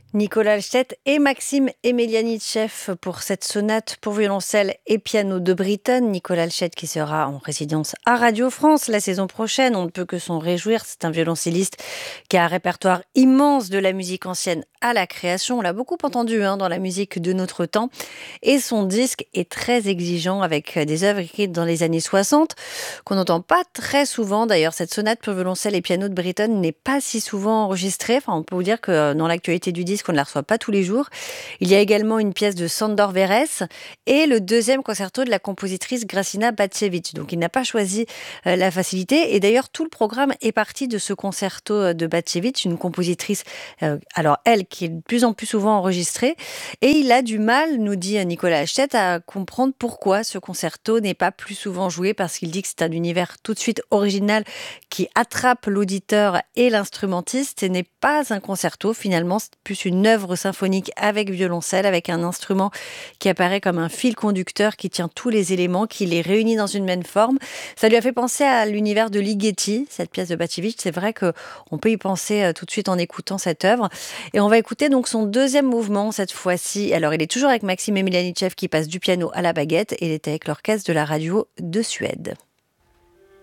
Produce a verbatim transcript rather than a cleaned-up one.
Nicolas Alchette et Maxime Emelianitchev pour cette sonate pour violoncelle et piano de Britten. Nicolas Alchette qui sera en résidence à Radio France la saison prochaine. On ne peut que s'en réjouir. C'est un violoncelliste qui a un répertoire immense de la musique ancienne à la création. On l'a beaucoup entendu hein, dans la musique de notre temps. Et son disque est très exigeant avec des œuvres écrites dans les années soixante qu'on n'entend pas très souvent. D'ailleurs, cette sonate pour violoncelle et piano de Britten n'est pas si souvent enregistrée. Enfin, on peut vous dire que dans l'actualité du disque, on ne la reçoit pas tous les jours. Il y a également une pièce de Sándor Vérès et le deuxième concerto de la compositrice Gracina Bacevich. Donc il n'a pas choisi euh, la facilité. Et d'ailleurs, tout le programme est parti de ce concerto de Bacevich, une compositrice, euh, alors elle, qui est de plus en plus souvent enregistrée. Et il a du mal, nous dit Nicolas Alchette, à comprendre pourquoi ce concerto n'est pas plus souvent joué, parce qu'il dit que c'est un univers tout de suite original qui attrape l'auditeur et l'instrumentiste. Ce n'est pas un concerto, finalement, c'est plus une une œuvre symphonique avec violoncelle, avec un instrument qui apparaît comme un fil conducteur qui tient tous les éléments, qui les réunit dans une même forme. Ça lui a fait penser à l'univers de Ligeti, cette pièce de Bacevich. C'est vrai qu'on peut y penser tout de suite en écoutant cette œuvre. Et on va écouter donc son deuxième mouvement cette fois-ci. Alors il est toujours avec Maxime Emelianitchev qui passe du piano à la baguette et il est avec l'orchestre de la radio de Suède.